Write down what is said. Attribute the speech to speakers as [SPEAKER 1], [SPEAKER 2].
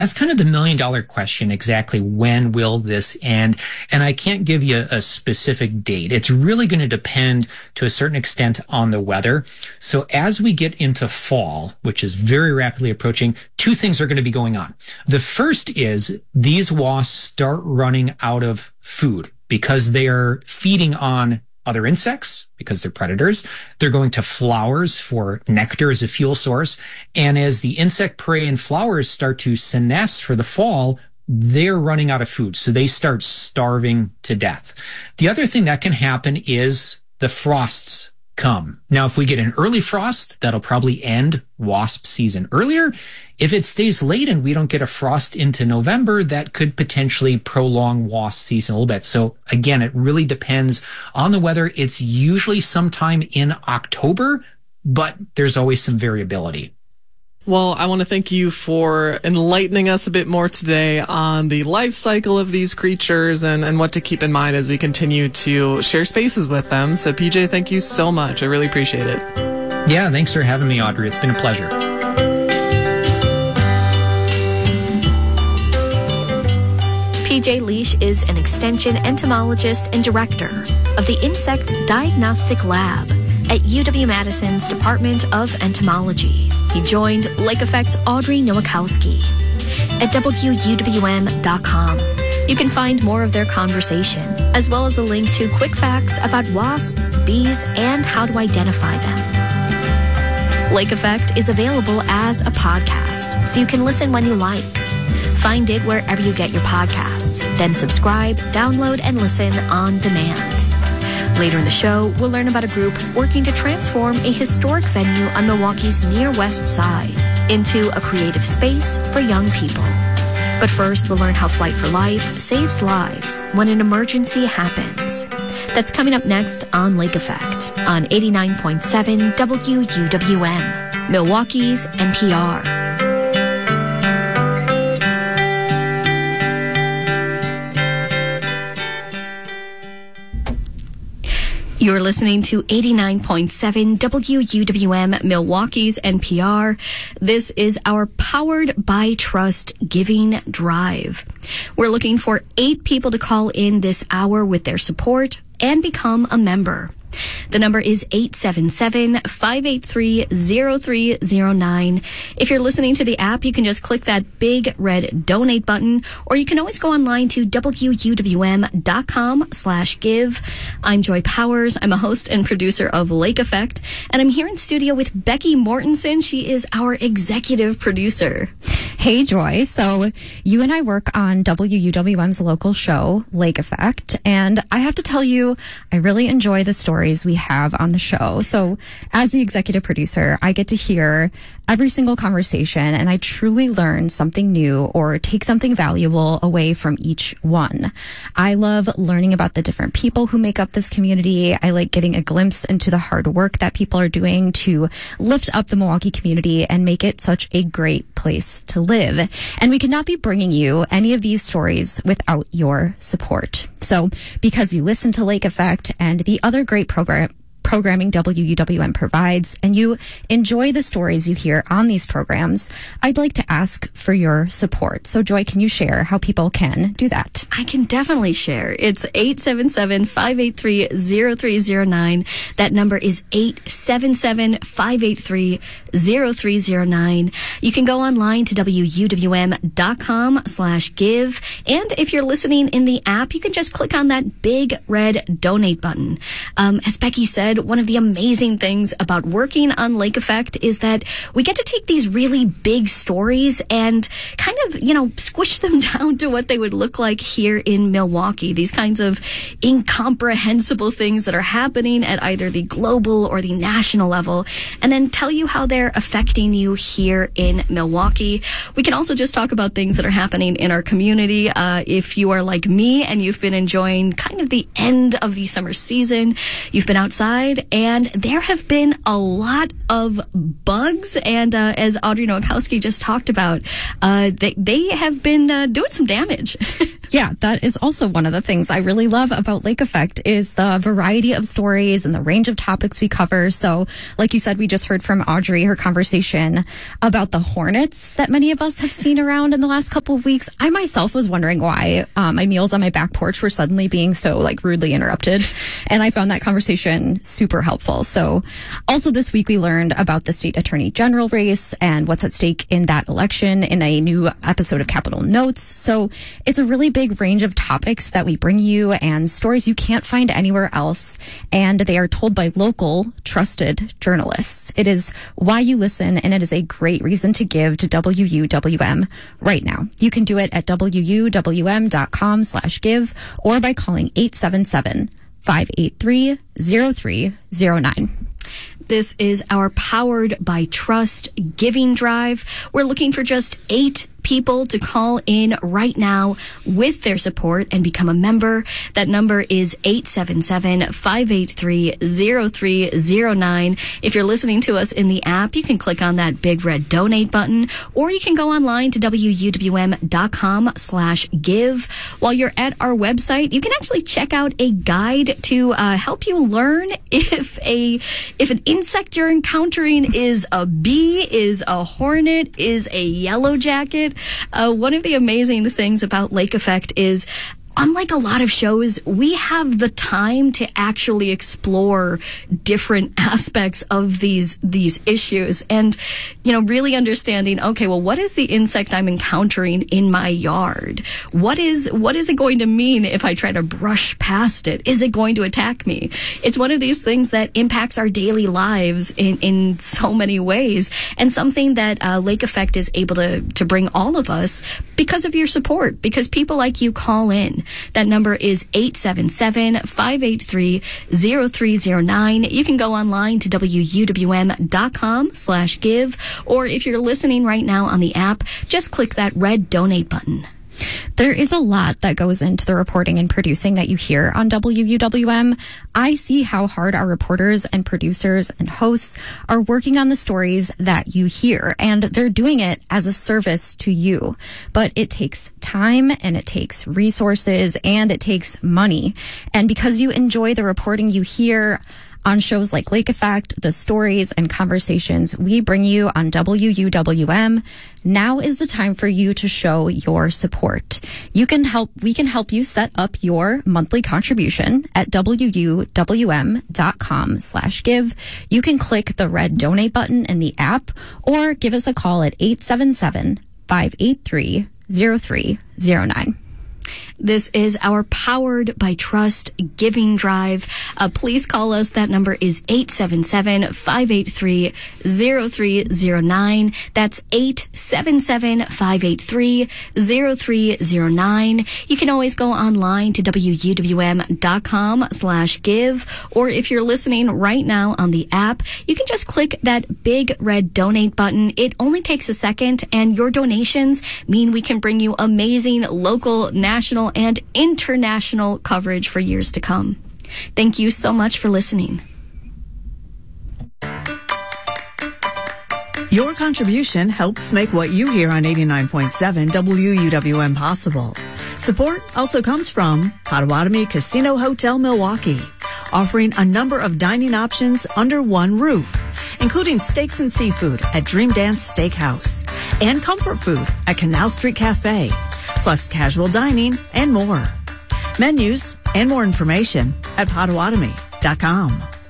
[SPEAKER 1] That's kind of the $1 million question. Exactly when will this end? And I can't give you a specific date. It's really going to depend to a certain extent on the weather. So as we get into fall, which is very rapidly approaching, two things are going to be going on. The first is these wasps start running out of food because they are feeding on other insects because they're predators. They're going to flowers for nectar as a fuel source. And as the insect prey and flowers start to senesce for the fall, they're running out of food. So they start starving to death. The other thing that can happen is the frosts come. Now, if we get an early frost, that'll probably end wasp season earlier. If it stays late and we don't get a frost into November, that could potentially prolong wasp season a little bit. So again, it really depends on the weather. It's usually sometime in October, but there's always some variability.
[SPEAKER 2] Well, I want to thank you for enlightening us a bit more today on the life cycle of these creatures and what to keep in mind as we continue to share spaces with them. So, PJ, thank you so much. I really appreciate it.
[SPEAKER 1] Yeah, thanks for having me, Audrey. It's been a pleasure.
[SPEAKER 3] PJ Leash is an extension entomologist and director of the Insect Diagnostic Lab at UW-Madison's Department of Entomology. He joined Lake Effect's Audrey Nowakowski at WUWM.com. You can find more of their conversation, as well as a link to quick facts about wasps, bees, and how to identify them. Lake Effect is available as a podcast, so you can listen when you like. Find it wherever you get your podcasts, then subscribe, download, and listen on demand. Later in the show, we'll learn about a group working to transform a historic venue on Milwaukee's Near West Side into a creative space for young people. But first, we'll learn how Flight for Life saves lives when an emergency happens. That's coming up next on Lake Effect on 89.7 WUWM, Milwaukee's NPR. You're listening to 89.7 WUWM, Milwaukee's NPR. This is our Powered by Trust Giving Drive. We're looking for 8 people to call in this hour with their support and become a member. The number is 877-583-0309. If you're listening to the app, you can just click that big red donate button, or you can always go online to WUWM.com/give. I'm Joy Powers. I'm a host and producer of Lake Effect, and I'm here in studio with Becky Mortensen. She is our executive producer.
[SPEAKER 4] Hey, Joy. So you and I work on WUWM's local show, Lake Effect, and I have to tell you, I really enjoy the stories we have on the show. So as the executive producer, I get to hear every single conversation, and I truly learn something new or take something valuable away from each one. I love learning about the different people who make up this community. I like getting a glimpse into the hard work that people are doing to lift up the Milwaukee community and make it such a great place to live. And we could not be bringing you any of these stories without your support. So because you listen to Lake Effect and the other great programming WUWM provides, and you enjoy the stories you hear on these programs, I'd like to ask for your support. So, Joy, can you share how people can do that?
[SPEAKER 3] I can definitely share. It's 877-583-0309. That number is 877-583-0309. You can go online to WUWM.com/give. And if you're listening in the app, you can just click on that big red donate button. As Becky said, one of the amazing things about working on Lake Effect is that we get to take these really big stories and kind of, squish them down to what they would look like here in Milwaukee. These kinds of incomprehensible things that are happening at either the global or the national level, and then tell you how they're affecting you here in Milwaukee. We can also just talk about things that are happening in our community. If you are like me and you've been enjoying kind of the end of the summer season, you've been outside, and there have been a lot of bugs, and as Audrey Nowakowski just talked about, they have been doing some damage.
[SPEAKER 4] Yeah, that is also one of the things I really love about Lake Effect is the variety of stories and the range of topics we cover. So, like you said, we just heard from Audrey, her conversation about the hornets that many of us have seen around in the last couple of weeks. I myself was wondering why my meals on my back porch were suddenly being so rudely interrupted. And I found that conversation super helpful. So also this week we learned about the state attorney general race and what's at stake in that election in a new episode of Capitol Notes. So it's a really big range of topics that we bring you and stories you can't find anywhere else. And they are told by local, trusted journalists. It is why you listen, and it is a great reason to give to WUWM right now. You can do it at WUWM.com/give or by calling 877-583-0309.
[SPEAKER 3] This is our Powered by Trust giving drive. We're looking for just 8 people to call in right now with their support and become a member. That number is 877-583-0309. If you're listening to us in the app, you can click on that big red donate button, or you can go online to WUWM.com/give. While you're at our website, you can actually check out a guide to help you learn if an insect you're encountering is a bee, is a hornet, is a yellow jacket. One of the amazing things about Lake Effect is, unlike a lot of shows, we have the time to actually explore different aspects of these issues and, really understanding, okay, well, what is the insect I'm encountering in my yard? What is it going to mean if I try to brush past it? Is it going to attack me? It's one of these things that impacts our daily lives in so many ways, and something that Lake Effect is able to bring all of us because of your support, because people like you call in. That number is 877-583-0309. You can go online to WUWM.com/give, or if you're listening right now on the app, just click that red donate button.
[SPEAKER 4] There is a lot that goes into the reporting and producing that you hear on WUWM. I see how hard our reporters and producers and hosts are working on the stories that you hear, and they're doing it as a service to you. But it takes time, and it takes resources, and it takes money. And because you enjoy the reporting you hear on shows like Lake Effect, the stories and conversations we bring you on WUWM, now is the time for you to show your support. We can help you set up your monthly contribution at WUWM.com/give. You can click the red donate button in the app, or give us a call at 877-583-0309.
[SPEAKER 3] This is our Powered by Trust giving drive. Please call us. That number is 877-583-0309. That's 877-583-0309. You can always go online to WUWM.com/give, or if you're listening right now on the app, you can just click that big red donate button. It only takes a second, and your donations mean we can bring you amazing local, national, and international coverage for years to come. Thank you so much for listening.
[SPEAKER 5] Your contribution helps make what you hear on 89.7 WUWM possible. Support also comes from Potawatomi Casino Hotel Milwaukee, offering a number of dining options under one roof, including steaks and seafood at Dream Dance Steakhouse and comfort food at Canal Street Cafe, plus casual dining and more. Menus and more information at Potawatomi.com.